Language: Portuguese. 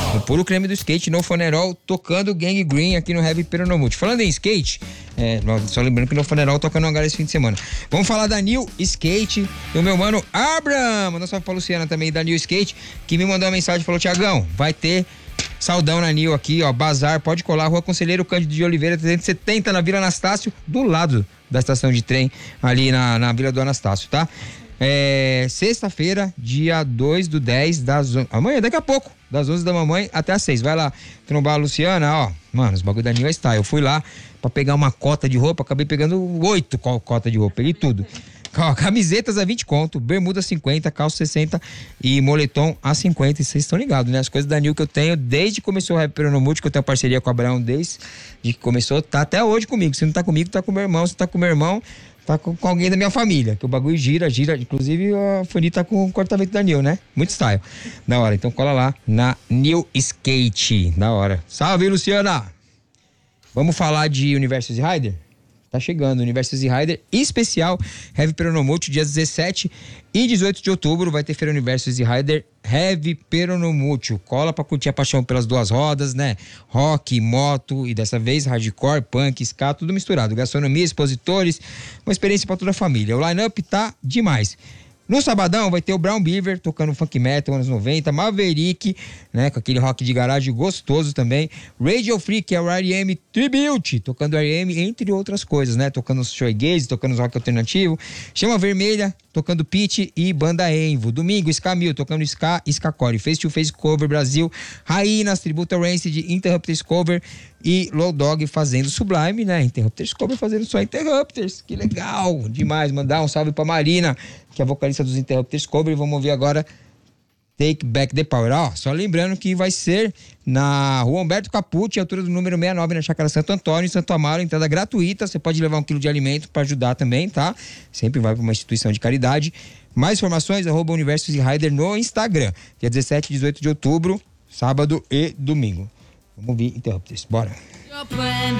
O puro creme do skate no Funeral, tocando Gang Green aqui no Heavy Peronomulti. Falando em skate, só lembrando que no Funeral toca no hangar esse fim de semana. Vamos falar da New Skate e o meu mano Abraham. Mandou salve pra Luciana também da New Skate, que me mandou uma mensagem e falou: Tiagão, vai ter saudão na New aqui, ó, bazar, pode colar, Rua Conselheiro Cândido de Oliveira, 370, na Vila Anastácio, do lado da estação de trem, ali na Vila do Anastácio, tá? Sexta-feira, dia 2/10, amanhã, daqui a pouco, das 11 da mamãe até as 6. Vai lá trombar a Luciana, ó. Mano, os bagulho da New está. Eu fui lá pra pegar uma cota de roupa, acabei pegando 8 cotas de roupa, peguei tudo. Camisetas a 20 conto, bermuda 50, calça 60 e moletom a 50. E vocês estão ligados, né? As coisas da New que eu tenho desde que começou o Heavy Peronomulti, que eu tenho parceria com o Abraão desde que começou, tá até hoje comigo. Se não tá comigo, tá com o meu irmão. Se tá com o meu irmão, tá com alguém da minha família, que o bagulho gira. Inclusive, a Fani tá com o cortamento da New, né? Muito style. Da hora. Então cola lá na New Skate. Da hora. Salve, Luciana! Vamos falar de Universo Easy Rider? Tá chegando o Universo Easy Rider especial Heavy Peronomulti, dias 17 e 18 de outubro. Vai ter Feira Universo Easy Rider Heavy Peronomulti. Cola pra curtir a paixão pelas duas rodas, né? Rock, moto e dessa vez hardcore, punk, ska, tudo misturado. Gastronomia, expositores, uma experiência pra toda a família. O line-up tá demais. No sabadão vai ter o Brown Beaver tocando funk metal anos 90, Maverick, né, com aquele rock de garagem gostoso também, Radio Freak, que é o R.E.M. Tribute, tocando R.E.M. entre outras coisas, né, tocando shoegaze, tocando rock alternativo, Chama Vermelha, tocando Pitch e Banda Envo. Domingo, Ska Mil, tocando Ska e Skacore, Face to Face Cover Brasil, Rainas, Tributo Rancid, Interrupters Cover e Low Dog fazendo Sublime, né, Interrupters Cover fazendo só Interrupters, que legal, demais. Mandar um salve pra Marina, que é a vocalista dos Interrupters Cover, e vamos ouvir agora Take Back the Power. Ó, só lembrando que vai ser na Rua Humberto Capucci, altura do número 69, na Chácara Santo Antônio, em Santo Amaro, entrada gratuita. Você pode levar 1 quilo de alimento para ajudar também, tá? Sempre vai para uma instituição de caridade. Mais informações, @Universo Easy Rider no Instagram. Dia 17 e 18 de outubro, sábado e domingo. Vamos ouvir Interrupters, bora.